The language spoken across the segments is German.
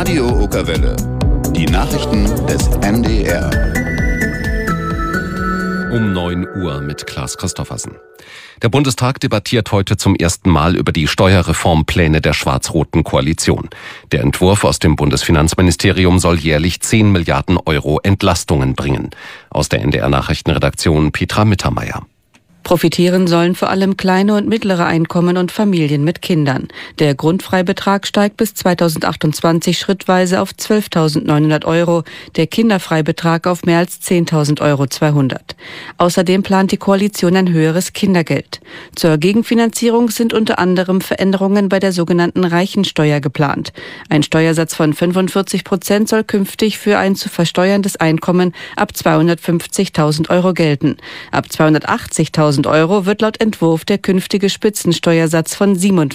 Radio Okerwelle. Die Nachrichten des NDR. Um 9 Uhr mit Klaas Christoffersen. Der Bundestag debattiert heute zum ersten Mal über die Steuerreformpläne der schwarz-roten Koalition. Der Entwurf aus dem Bundesfinanzministerium soll jährlich 10 Milliarden Euro Entlastungen bringen. Aus der NDR-Nachrichtenredaktion Petra Mittermeier. Profitieren sollen vor allem kleine und mittlere Einkommen und Familien mit Kindern. Der Grundfreibetrag steigt bis 2028 schrittweise auf 12.900 Euro, der Kinderfreibetrag auf mehr als 10.200 Euro. Außerdem plant die Koalition ein höheres Kindergeld. Zur Gegenfinanzierung sind unter anderem Veränderungen bei der sogenannten Reichensteuer geplant. Ein Steuersatz von 45% soll künftig für ein zu versteuerndes Einkommen ab 250.000 Euro gelten. Ab 280.000 Euro wird laut Entwurf der künftige Spitzensteuersatz von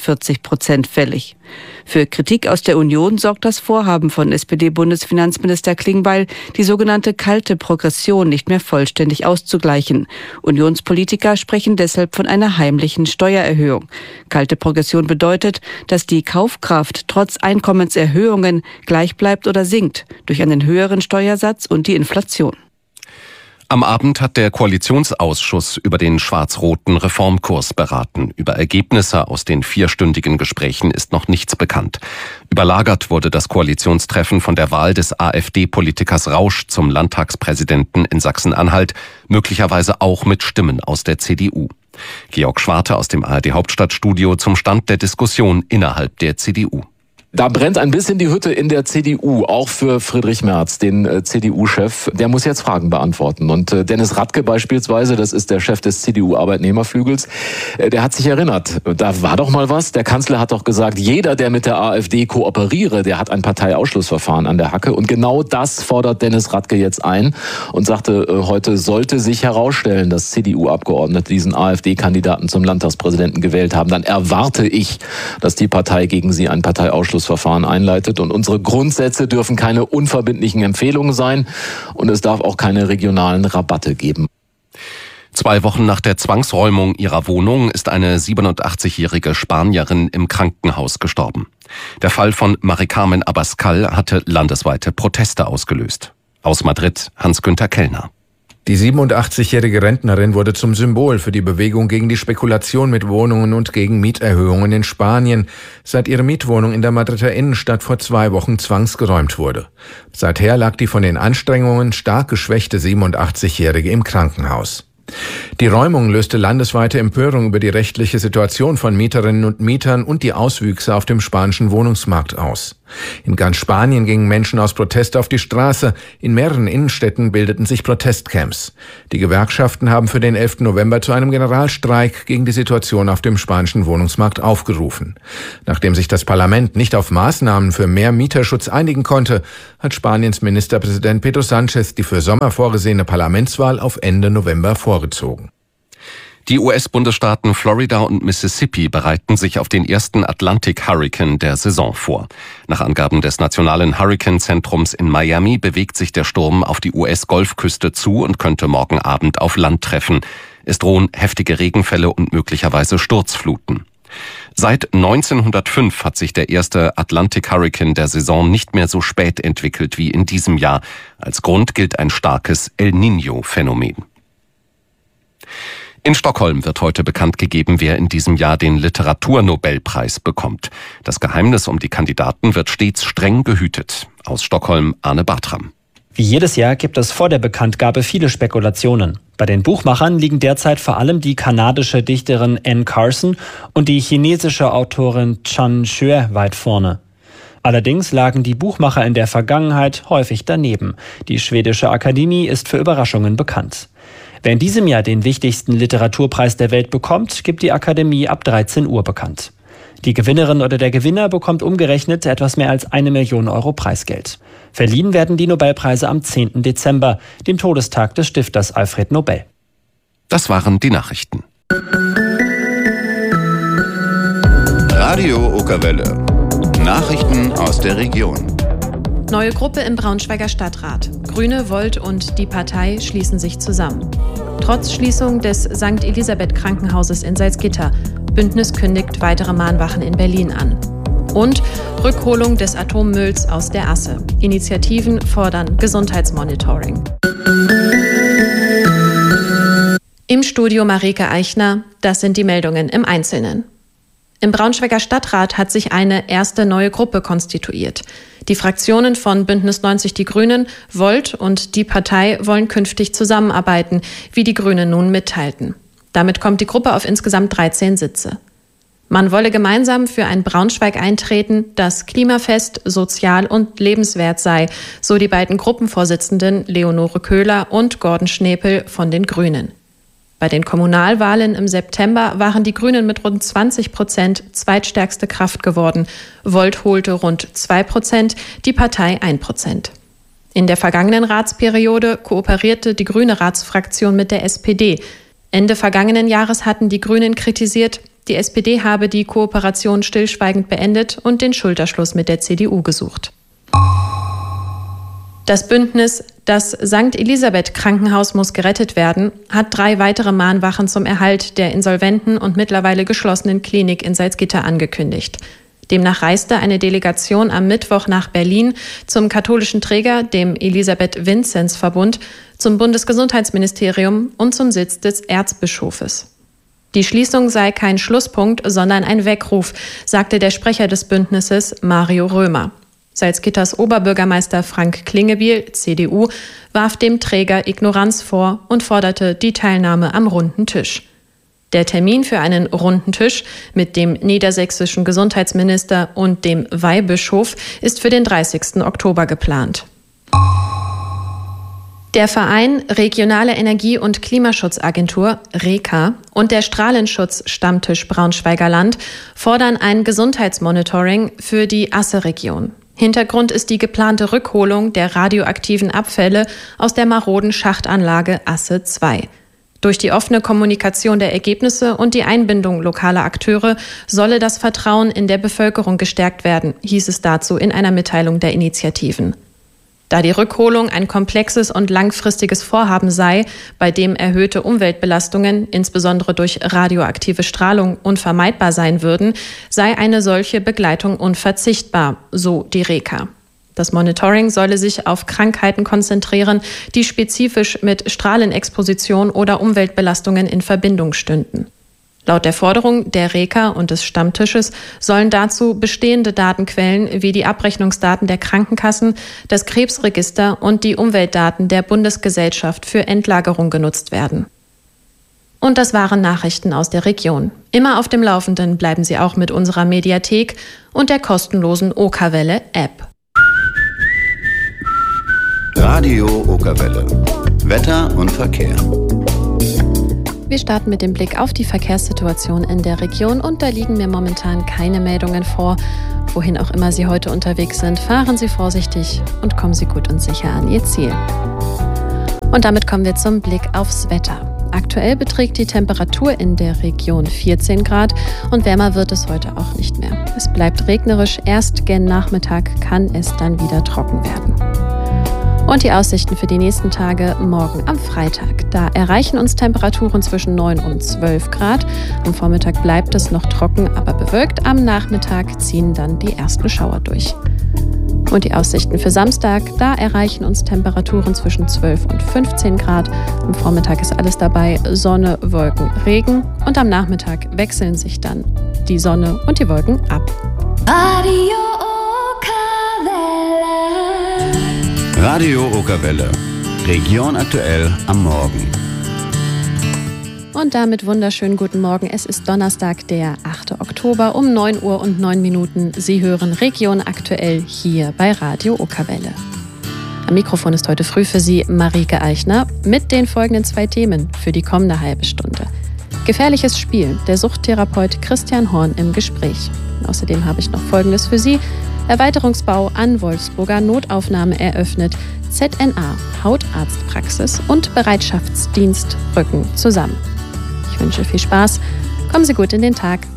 47% fällig. Für Kritik aus der Union sorgt das Vorhaben von SPD-Bundesfinanzminister Klingbeil, die sogenannte kalte Progression nicht mehr vollständig auszugleichen. Unionspolitiker sprechen deshalb von einer heimlichen Steuererhöhung. Kalte Progression bedeutet, dass die Kaufkraft trotz Einkommenserhöhungen gleich bleibt oder sinkt durch einen höheren Steuersatz und die Inflation. Am Abend hat der Koalitionsausschuss über den schwarz-roten Reformkurs beraten. Über Ergebnisse aus den 4-stündigen Gesprächen ist noch nichts bekannt. Überlagert wurde das Koalitionstreffen von der Wahl des AfD-Politikers Rausch zum Landtagspräsidenten in Sachsen-Anhalt, möglicherweise auch mit Stimmen aus der CDU. Georg Schwarte aus dem ARD-Hauptstadtstudio zum Stand der Diskussion innerhalb der CDU. Da brennt ein bisschen die Hütte in der CDU, auch für Friedrich Merz, den CDU-Chef. Der muss jetzt Fragen beantworten. Und Dennis Radke beispielsweise, das ist der Chef des CDU-Arbeitnehmerflügels, der hat sich erinnert, da war doch mal was. Der Kanzler hat doch gesagt, jeder, der mit der AfD kooperiere, der hat ein Parteiausschlussverfahren an der Hacke. Und genau das fordert Dennis Radke jetzt ein und sagte, heute sollte sich herausstellen, dass CDU-Abgeordnete diesen AfD-Kandidaten zum Landtagspräsidenten gewählt haben. Dann erwarte ich, dass die Partei gegen sie ein Parteiausschlussverfahren einleitet. Und unsere Grundsätze dürfen keine unverbindlichen Empfehlungen sein und es darf auch keine regionalen Rabatte geben. 2 Wochen nach der Zwangsräumung ihrer Wohnung ist eine 87-jährige Spanierin im Krankenhaus gestorben. Der Fall von Mari-Carmen Abascal hatte landesweite Proteste ausgelöst. Aus Madrid Hans-Günther Kellner. Die 87-jährige Rentnerin wurde zum Symbol für die Bewegung gegen die Spekulation mit Wohnungen und gegen Mieterhöhungen in Spanien, seit ihre Mietwohnung in der Madrider Innenstadt vor 2 Wochen zwangsgeräumt wurde. Seither lag die von den Anstrengungen stark geschwächte 87-jährige im Krankenhaus. Die Räumung löste landesweite Empörung über die rechtliche Situation von Mieterinnen und Mietern und die Auswüchse auf dem spanischen Wohnungsmarkt aus. In ganz Spanien gingen Menschen aus Protest auf die Straße. In mehreren Innenstädten bildeten sich Protestcamps. Die Gewerkschaften haben für den 11. November zu einem Generalstreik gegen die Situation auf dem spanischen Wohnungsmarkt aufgerufen. Nachdem sich das Parlament nicht auf Maßnahmen für mehr Mieterschutz einigen konnte, hat Spaniens Ministerpräsident Pedro Sánchez die für Sommer vorgesehene Parlamentswahl auf Ende November vorgezogen. Die US-Bundesstaaten Florida und Mississippi bereiten sich auf den ersten Atlantik-Hurrikan der Saison vor. Nach Angaben des Nationalen Hurrikanzentrums in Miami bewegt sich der Sturm auf die US-Golfküste zu und könnte morgen Abend auf Land treffen. Es drohen heftige Regenfälle und möglicherweise Sturzfluten. Seit 1905 hat sich der erste Atlantik-Hurrikan der Saison nicht mehr so spät entwickelt wie in diesem Jahr. Als Grund gilt ein starkes El Niño-Phänomen. In Stockholm wird heute bekannt gegeben, wer in diesem Jahr den Literaturnobelpreis bekommt. Das Geheimnis um die Kandidaten wird stets streng gehütet. Aus Stockholm Arne Bartram. Wie jedes Jahr gibt es vor der Bekanntgabe viele Spekulationen. Bei den Buchmachern liegen derzeit vor allem die kanadische Dichterin Anne Carson und die chinesische Autorin Chan Xue weit vorne. Allerdings lagen die Buchmacher in der Vergangenheit häufig daneben. Die schwedische Akademie ist für Überraschungen bekannt. Wer in diesem Jahr den wichtigsten Literaturpreis der Welt bekommt, gibt die Akademie ab 13 Uhr bekannt. Die Gewinnerin oder der Gewinner bekommt umgerechnet etwas mehr als 1 Million Euro Preisgeld. Verliehen werden die Nobelpreise am 10. Dezember, dem Todestag des Stifters Alfred Nobel. Das waren die Nachrichten. Radio Okerwelle. Nachrichten aus der Region. Neue Gruppe im Braunschweiger Stadtrat. Grüne, Volt und die Partei schließen sich zusammen. Trotz Schließung des St. Elisabeth Krankenhauses in Salzgitter. Bündnis kündigt weitere Mahnwachen in Berlin an. und Rückholung des Atommülls aus der Asse. Initiativen fordern Gesundheitsmonitoring. Im Studio Marike Eichner, das sind die Meldungen im Einzelnen. Im Braunschweiger Stadtrat hat sich eine erste neue Gruppe konstituiert. Die Fraktionen von Bündnis 90 Die Grünen, Volt und die Partei wollen künftig zusammenarbeiten, wie die Grünen nun mitteilten. Damit kommt die Gruppe auf insgesamt 13 Sitze. Man wolle gemeinsam für ein Braunschweig eintreten, das klimafest, sozial und lebenswert sei, so die beiden Gruppenvorsitzenden Leonore Köhler und Gordon Schnepel von den Grünen. Bei den Kommunalwahlen im September waren die Grünen mit rund 20% zweitstärkste Kraft geworden. Volt holte rund 2%, die Partei 1%. In der vergangenen Ratsperiode kooperierte die grüne Ratsfraktion mit der SPD. Ende vergangenen Jahres hatten die Grünen kritisiert, die SPD habe die Kooperation stillschweigend beendet und den Schulterschluss mit der CDU gesucht. Das Bündnis Das St. Elisabeth Krankenhaus muss gerettet werden hat 3 weitere Mahnwachen zum Erhalt der insolventen und mittlerweile geschlossenen Klinik in Salzgitter angekündigt. Demnach reiste eine Delegation am Mittwoch nach Berlin zum katholischen Träger, dem Elisabeth-Vinzenz-Verbund, zum Bundesgesundheitsministerium und zum Sitz des Erzbischofes. Die Schließung sei kein Schlusspunkt, sondern ein Weckruf, sagte der Sprecher des Bündnisses Mario Römer. Salzgitters Oberbürgermeister Frank Klingebiel, CDU, warf dem Träger Ignoranz vor und forderte die Teilnahme am runden Tisch. Der Termin für einen runden Tisch mit dem niedersächsischen Gesundheitsminister und dem Weihbischof ist für den 30. Oktober geplant. Der Verein Regionale Energie- und Klimaschutzagentur, REKA, und der Strahlenschutz-Stammtisch Braunschweiger Land fordern ein Gesundheitsmonitoring für die Asse-Region. Hintergrund ist die geplante Rückholung der radioaktiven Abfälle aus der maroden Schachtanlage Asse 2. Durch die offene Kommunikation der Ergebnisse und die Einbindung lokaler Akteure solle das Vertrauen in der Bevölkerung gestärkt werden, hieß es dazu in einer Mitteilung der Initiativen. Da die Rückholung ein komplexes und langfristiges Vorhaben sei, bei dem erhöhte Umweltbelastungen, insbesondere durch radioaktive Strahlung, unvermeidbar sein würden, sei eine solche Begleitung unverzichtbar, so die REKA. Das Monitoring solle sich auf Krankheiten konzentrieren, die spezifisch mit Strahlenexposition oder Umweltbelastungen in Verbindung stünden. Laut der Forderung der REKA und des Stammtisches sollen dazu bestehende Datenquellen wie die Abrechnungsdaten der Krankenkassen, das Krebsregister und die Umweltdaten der Bundesgesellschaft für Endlagerung genutzt werden. Und das waren Nachrichten aus der Region. Immer auf dem Laufenden bleiben Sie auch mit unserer Mediathek und der kostenlosen Okerwelle-App. Radio Okerwelle. Wetter und Verkehr. Wir starten mit dem Blick auf die Verkehrssituation in der Region und da liegen mir momentan keine Meldungen vor. Wohin auch immer Sie heute unterwegs sind, fahren Sie vorsichtig und kommen Sie gut und sicher an Ihr Ziel. Und damit kommen wir zum Blick aufs Wetter. Aktuell beträgt die Temperatur in der Region 14 Grad und wärmer wird es heute auch nicht mehr. Es bleibt regnerisch, erst gen Nachmittag kann es dann wieder trocken werden. Und die Aussichten für die nächsten Tage morgen am Freitag. Da erreichen uns Temperaturen zwischen 9 und 12 Grad. Am Vormittag bleibt es noch trocken, aber bewölkt. Am Nachmittag ziehen dann die ersten Schauer durch. Und die Aussichten für Samstag, da erreichen uns Temperaturen zwischen 12 und 15 Grad. Am Vormittag ist alles dabei, Sonne, Wolken, Regen. Und am Nachmittag wechseln sich dann die Sonne und die Wolken ab. Radio Okerwelle. Region aktuell am Morgen. Und damit wunderschönen guten Morgen. Es ist Donnerstag, der 8. Oktober um 9 Uhr und 9 Minuten. Sie hören Region aktuell hier bei Radio Okerwelle. Am Mikrofon ist heute früh für Sie Marike Eichner mit den folgenden 2 Themen für die kommende halbe Stunde. Gefährliches Spiel, der Suchttherapeut Christian Horn im Gespräch. Außerdem habe ich noch Folgendes für Sie. Erweiterungsbau an Wolfsburger Notaufnahme eröffnet. ZNA, Hautarztpraxis und Bereitschaftsdienst rücken zusammen. Ich wünsche viel Spaß. Kommen Sie gut in den Tag.